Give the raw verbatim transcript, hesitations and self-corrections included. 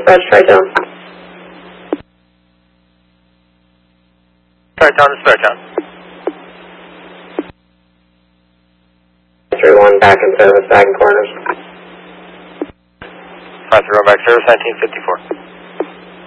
dispatch, Tri-Town. Tri-Town, dispatch on. three one, back in service, back in corners. five three one, back service, nineteen fifty-four.